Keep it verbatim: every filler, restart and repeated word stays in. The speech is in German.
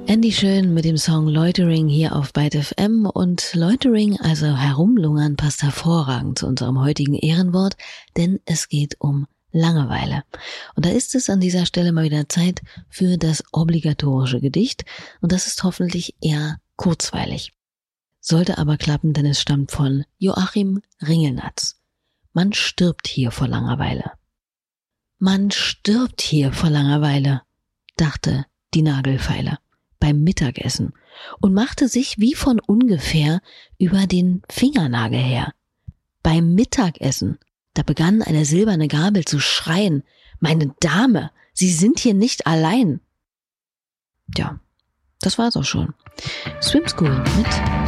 Andy Schön mit dem Song Loitering hier auf Byte F M, und Loitering, also herumlungern, passt hervorragend zu unserem heutigen Ehrenwort, denn es geht um Langeweile. Und da ist es an dieser Stelle mal wieder Zeit für das obligatorische Gedicht, und das ist hoffentlich eher kurzweilig. Sollte aber klappen, denn es stammt von Joachim Ringelnatz. Man stirbt hier vor Langeweile. Man stirbt hier vor Langeweile, dachte die Nagelfeile beim Mittagessen und machte sich wie von ungefähr über den Fingernagel her. Beim Mittagessen, da begann eine silberne Gabel zu schreien: »Meine Dame, Sie sind hier nicht allein!« Tja, das war's auch schon. Swim School mit